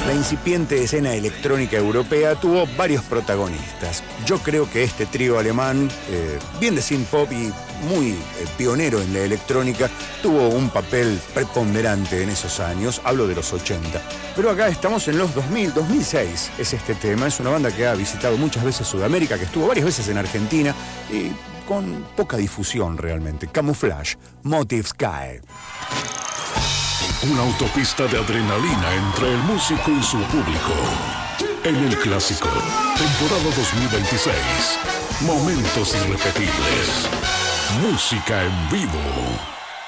La incipiente escena electrónica europea tuvo varios protagonistas. Yo creo que este trío alemán, bien de synth pop y muy pionero en la electrónica, tuvo un papel preponderante en esos años. Hablo de los 80. Pero acá estamos en los 2000, 2006 es este tema. Es una banda que ha visitado muchas veces Sudamérica, que estuvo varias veces en Argentina y con poca difusión realmente. Camouflage, Motive Sky. Una autopista de adrenalina entre el músico y su público. En el Clásico, temporada 2026. Momentos irrepetibles. Música en vivo.